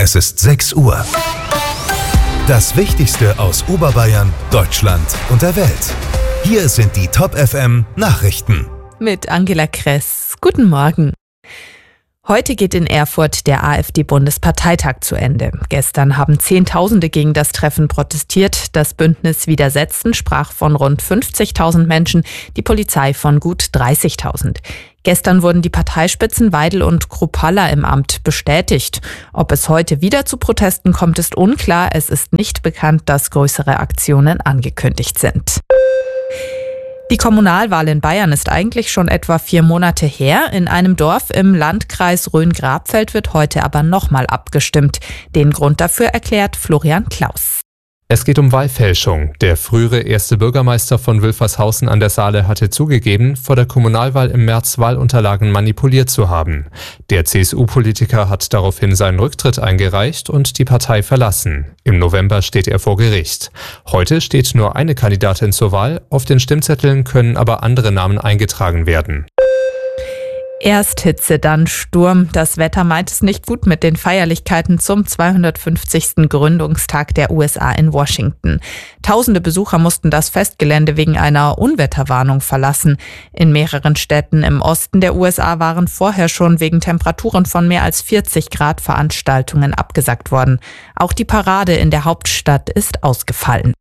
Es ist 6 Uhr. Das Wichtigste aus Oberbayern, Deutschland und der Welt. Hier sind die Top FM Nachrichten. Mit Angela Kress. Guten Morgen. Heute geht in Erfurt der AfD-Bundesparteitag zu Ende. Gestern haben Zehntausende gegen das Treffen protestiert. Das Bündnis Widersetzen sprach von rund 50.000 Menschen, die Polizei von gut 30.000. Gestern wurden die Parteispitzen Weidel und Kruppalla im Amt bestätigt. Ob es heute wieder zu Protesten kommt, ist unklar. Es ist nicht bekannt, dass größere Aktionen angekündigt sind. Die Kommunalwahl in Bayern ist eigentlich schon etwa 4 Monate her. In einem Dorf im Landkreis Rhön-Grabfeld wird heute aber nochmal abgestimmt. Den Grund dafür erklärt Florian Klaus. Es geht um Wahlfälschung. Der frühere erste Bürgermeister von Wilfershausen an der Saale hatte zugegeben, vor der Kommunalwahl im März Wahlunterlagen manipuliert zu haben. Der CSU-Politiker hat daraufhin seinen Rücktritt eingereicht und die Partei verlassen. Im November steht er vor Gericht. Heute steht nur eine Kandidatin zur Wahl, auf den Stimmzetteln können aber andere Namen eingetragen werden. Erst Hitze, dann Sturm. Das Wetter meint es nicht gut mit den Feierlichkeiten zum 250. Gründungstag der USA in Washington. Tausende Besucher mussten das Festgelände wegen einer Unwetterwarnung verlassen. In mehreren Städten im Osten der USA waren vorher schon wegen Temperaturen von mehr als 40 Grad Veranstaltungen abgesagt worden. Auch die Parade in der Hauptstadt ist ausgefallen.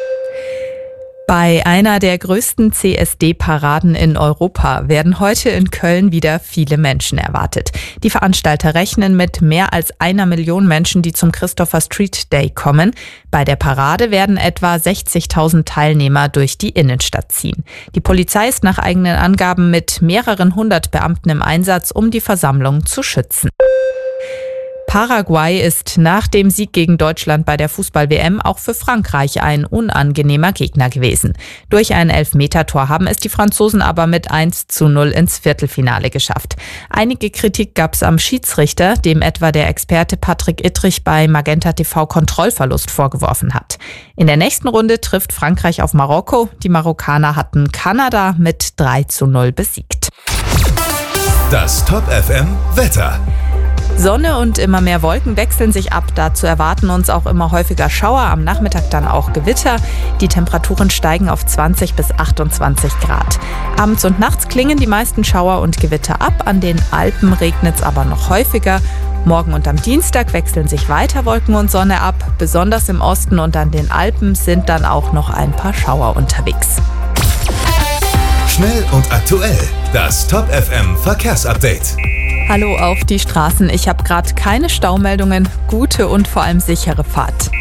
Bei einer der größten CSD-Paraden in Europa werden heute in Köln wieder viele Menschen erwartet. Die Veranstalter rechnen mit mehr als 1 Million Menschen, die zum Christopher Street Day kommen. Bei der Parade werden etwa 60.000 Teilnehmer durch die Innenstadt ziehen. Die Polizei ist nach eigenen Angaben mit mehreren 100 Beamten im Einsatz, um die Versammlung zu schützen. Paraguay ist nach dem Sieg gegen Deutschland bei der Fußball-WM auch für Frankreich ein unangenehmer Gegner gewesen. Durch ein Elfmetertor haben es die Franzosen aber mit 1:0 ins Viertelfinale geschafft. Einige Kritik gab es am Schiedsrichter, dem etwa der Experte Patrick Ittrich bei Magenta TV Kontrollverlust vorgeworfen hat. In der nächsten Runde trifft Frankreich auf Marokko. Die Marokkaner hatten Kanada mit 3:0 besiegt. Das Top FM Wetter. Sonne und immer mehr Wolken wechseln sich ab. Dazu erwarten uns auch immer häufiger Schauer, am Nachmittag dann auch Gewitter. Die Temperaturen steigen auf 20 bis 28 Grad. Abends und nachts klingen die meisten Schauer und Gewitter ab. An den Alpen regnet es aber noch häufiger. Morgen und am Dienstag wechseln sich weiter Wolken und Sonne ab. Besonders im Osten und an den Alpen sind dann auch noch ein paar Schauer unterwegs. Schnell und aktuell. Das Top FM Verkehrsupdate. Hallo auf die Straßen. Ich habe gerade keine Staumeldungen. Gute und vor allem sichere Fahrt.